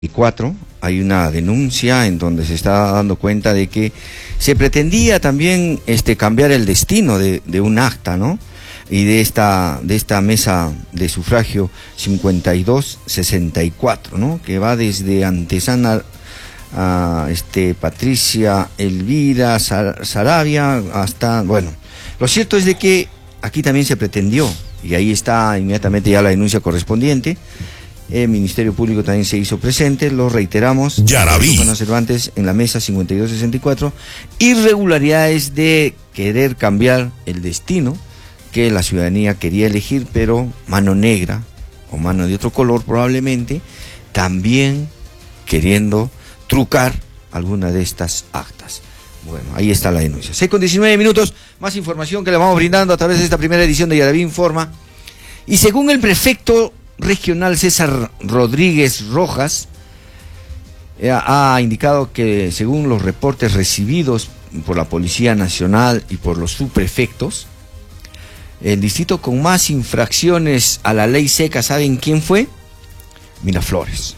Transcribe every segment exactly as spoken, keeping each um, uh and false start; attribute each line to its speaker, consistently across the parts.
Speaker 1: Y cuatro, hay una denuncia en donde se está dando cuenta de que se pretendía también este, cambiar el destino de, de un acta, ¿no? Y de esta, de esta mesa de sufragio cincuenta y dos sesenta y cuatro, ¿no? Que va desde Antesana a este, Patricia Elvira Sar, Sarabia hasta, bueno, lo cierto es de que aquí también se pretendió, y ahí está inmediatamente ya la denuncia correspondiente. El Ministerio Público también se hizo presente, lo reiteramos.
Speaker 2: Ya la vi.
Speaker 1: Cervantes en la mesa cincuenta y dos sesenta y cuatro, irregularidades de querer cambiar el destino que la ciudadanía quería elegir, pero mano negra o mano de otro color probablemente, también queriendo trucar alguna de estas actas. Bueno, ahí está la denuncia. seis con diecinueve minutos, más información que le vamos brindando a través de esta primera edición de Yaraví Informa. Y según el prefecto regional César Rodríguez Rojas, eh, ha indicado que según los reportes recibidos por la Policía Nacional y por los subprefectos, el distrito con más infracciones a la ley seca, ¿saben quién fue? Miraflores.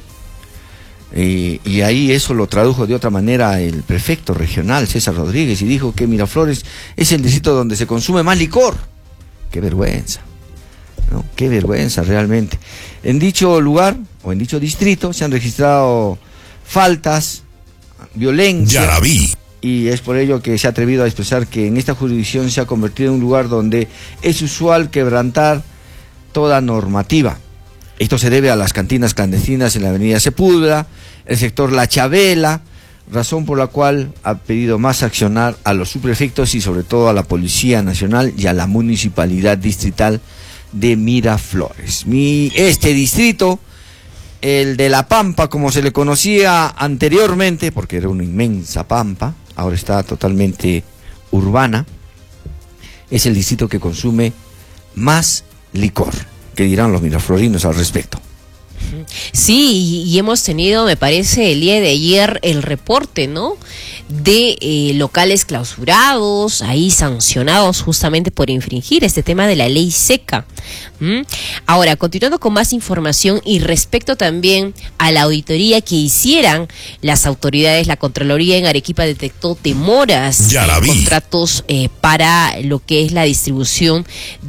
Speaker 1: Y, y ahí eso lo tradujo de otra manera el prefecto regional César Rodríguez y dijo que Miraflores es el distrito donde se consume más licor. ¡Qué vergüenza! ¿No? Qué vergüenza realmente. En dicho lugar o en dicho distrito se han registrado faltas, violencia.
Speaker 2: Ya la vi.
Speaker 1: Y es por ello que se ha atrevido a expresar que en esta jurisdicción se ha convertido en un lugar donde es usual quebrantar toda normativa. Esto se debe a las cantinas clandestinas en la avenida Sepúlveda, el sector La Chabela, razón por la cual ha pedido más accionar a los subprefectos y sobre todo a la Policía Nacional y a la Municipalidad Distrital de Miraflores. Mi, este distrito, el de La Pampa, como se le conocía anteriormente, porque era una inmensa pampa, ahora está totalmente urbana, es el distrito que consume más licor. ¿Qué dirán los miraflorinos al respecto?
Speaker 3: Sí, y hemos tenido, me parece, el día de ayer el reporte, ¿no? De eh, locales clausurados, ahí sancionados justamente por infringir este tema de la ley seca. ¿Mm? Ahora, continuando con más información y respecto también a la auditoría que hicieran las autoridades, la Contraloría en Arequipa detectó demoras
Speaker 2: ya la vi.
Speaker 3: en contratos eh, para lo que es la distribución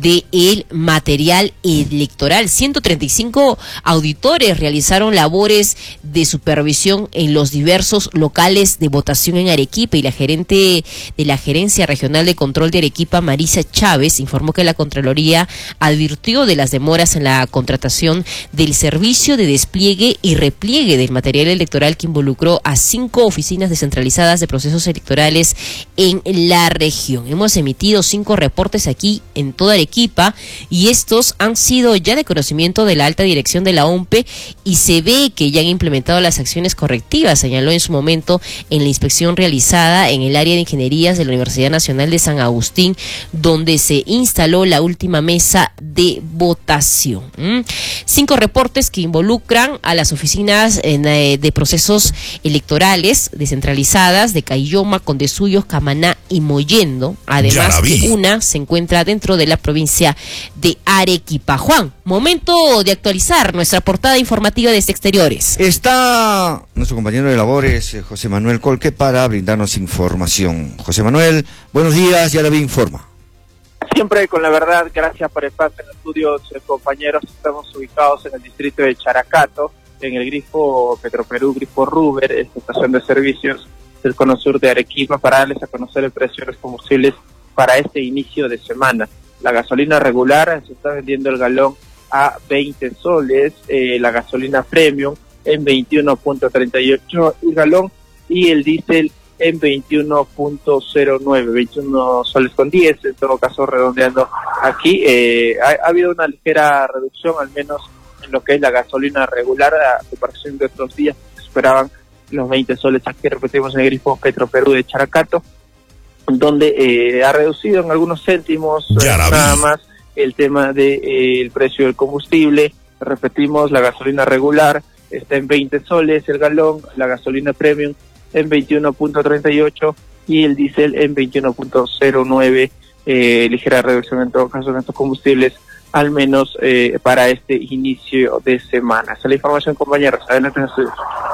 Speaker 3: del material electoral. ciento treinta y cinco auditores realizaron labores de supervisión en los diversos locales de votación en Arequipa y la gerente de la Gerencia Regional de Control de Arequipa, Marisa Chávez, informó que la Contraloría advirtió de las demoras en la contratación del servicio de despliegue y repliegue del material electoral que involucró a cinco oficinas descentralizadas de procesos electorales en la región. Hemos emitido cinco reportes aquí en toda Arequipa y estos han sido ya de conocimiento de la alta dirección de la O M P E y se ve que ya han implementado las acciones correctivas, señaló en su momento en la inspección realizada en el área de ingenierías de la Universidad Nacional de San Agustín, donde se instaló la última mesa de votación. ¿Mm? Cinco reportes que involucran a las oficinas eh, de procesos electorales descentralizadas de Caylloma, Condesuyos, Camaná y Mollendo, además que una se encuentra dentro de la provincia de Arequipa. Juan, momento de actualizar nuestra portada informativa desde Exteriores.
Speaker 1: Está nuestro compañero de labores, José Manuel Colque, para brindarnos información. José Manuel, buenos días, Yaraví Informa.
Speaker 4: Siempre con la verdad, gracias por el espacio en estudios, eh, compañeros. Estamos ubicados en el distrito de Characato, en el grifo Petroperú, grifo Ruber, estación de servicios del cono sur de Arequipa, para darles a conocer el precio de los combustibles para este inicio de semana. La gasolina regular se está vendiendo el galón a veinte soles, eh, la gasolina premium en veintiuno punto treinta y ocho el galón y el diésel en veintiuno punto cero nueve, veintiuno soles con diez, en todo caso redondeando aquí. Eh, ha, ha habido una ligera reducción, al menos en lo que es la gasolina regular, a comparación de otros días que esperaban los veinte soles. Aquí repetimos en el grifo Petroperú de Characato, donde eh, ha reducido en algunos céntimos eh, nada más el tema del de, eh, precio del combustible. Repetimos, la gasolina regular está en veinte soles el galón, la gasolina premium en veintiuno punto treinta y ocho y el diésel en veintiuno punto cero nueve, eh, ligera reducción en todo caso en estos combustibles al menos eh, para este inicio de semana. Esa es la información, compañeros. Adelante, en el estudio.